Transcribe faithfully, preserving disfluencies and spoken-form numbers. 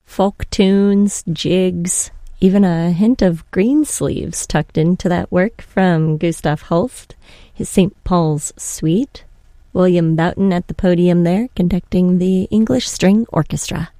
folk tunes, jigs, even a hint of Greensleeves tucked into that work from Gustav Holst, his Saint Paul's Suite. William Boughton at the podium there, conducting the English String Orchestra.